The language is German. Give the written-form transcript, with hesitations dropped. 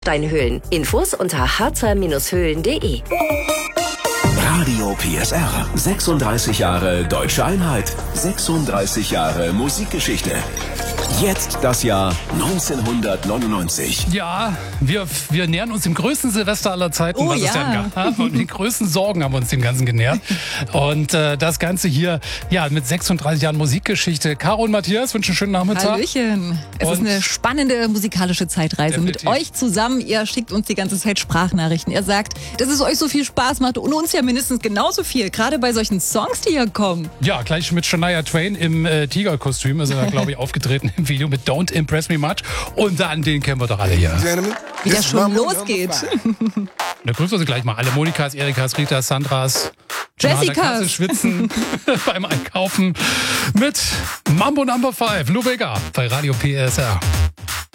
Steinhöhlen. Infos unter harzer-höhlen.de. Radio PSR. 36 Jahre Deutsche Einheit. 36 Jahre Musikgeschichte. Jetzt das Jahr 1999. Ja, wir nähern uns dem größten Silvester aller Zeiten, was es ja gab. Und die größten Sorgen haben uns dem Ganzen genähert. Und das Ganze hier mit 36 Jahren Musikgeschichte. Caro und Matthias wünschen einen schönen Nachmittag. Hallöchen. Es ist eine spannende musikalische Zeitreise. Definitiv. Mit euch zusammen. Ihr schickt uns die ganze Zeit Sprachnachrichten. Ihr sagt, dass es euch so viel Spaß macht und uns ja mindestens genauso viel. Gerade bei solchen Songs, die hier kommen. Ja, gleich mit Shania Twain im Tigerkostüm ist er, glaube ich, aufgetreten im Video mit Don't Impress Me Much. Und dann, den kennen wir doch alle hier. Wie das schon losgeht. Da grüßen wir sie gleich mal alle. Monikas, Erikas, Ritas, Sandras, Jessicas. schwitzen beim Einkaufen mit Mambo No. 5, Lou Bega bei Radio PSR.